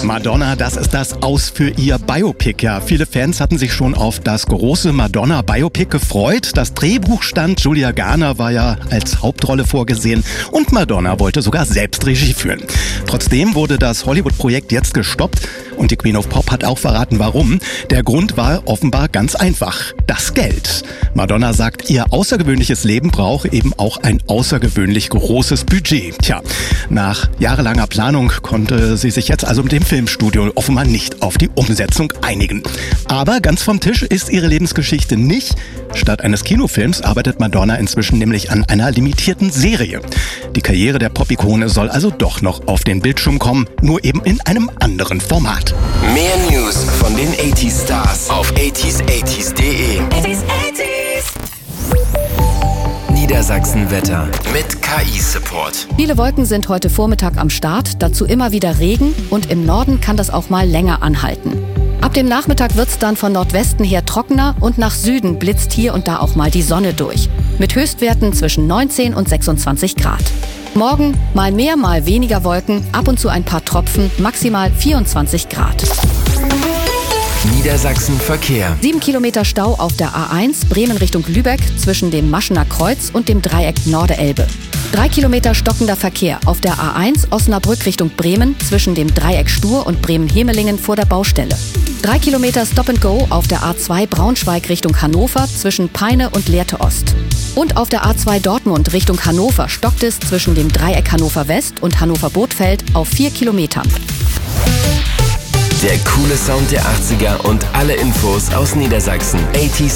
Madonna, das ist das Aus für ihr Biopic. Ja, viele Fans hatten sich schon auf das große Madonna-Biopic gefreut. Das Drehbuch stand, Julia Garner war ja als Hauptrolle vorgesehen und Madonna wollte sogar selbst Regie führen. Trotzdem wurde das Hollywood-Projekt jetzt gestoppt und die Queen of Pop hat auch verraten, warum. Der Grund war offenbar ganz einfach: das Geld. Madonna sagt, ihr außergewöhnliches Leben brauche eben auch ein außergewöhnlich großes Budget. Tja, nach jahrelanger Planung konnte sie sich jetzt also mit dem Filmstudio offenbar nicht auf die Umsetzung einigen. Aber ganz vom Tisch ist ihre Lebensgeschichte nicht. Statt eines Kinofilms arbeitet Madonna inzwischen nämlich an einer limitierten Serie. Die Karriere der Pop-Ikone soll also doch noch auf den Bildschirm kommen, nur eben in einem anderen Format. Mehr News von den 80s Stars auf 80s80s.de. Niedersachsen-Wetter mit KI-Support. Viele Wolken sind heute Vormittag am Start, dazu immer wieder Regen und im Norden kann das auch mal länger anhalten. Ab dem Nachmittag wird's dann von Nordwesten her trockener und nach Süden blitzt hier und da auch mal die Sonne durch. Mit Höchstwerten zwischen 19 und 26 Grad. Morgen mal mehr, mal weniger Wolken, ab und zu ein paar Tropfen, maximal 24 Grad. Niedersachsen Verkehr. 7 Kilometer Stau auf der A1 Bremen Richtung Lübeck zwischen dem Maschener Kreuz und dem Dreieck Norderelbe. 3 Kilometer stockender Verkehr auf der A1 Osnabrück Richtung Bremen zwischen dem Dreieck Stur und Bremen-Hemelingen vor der Baustelle. 3 Kilometer Stop and Go auf der A2 Braunschweig Richtung Hannover zwischen Peine und Lehrte Ost. Und auf der A2 Dortmund Richtung Hannover stockt es zwischen dem Dreieck Hannover West und Hannover Bothfeld auf 4 Kilometern. Der coole Sound der 80er und alle Infos aus Niedersachsen. 80s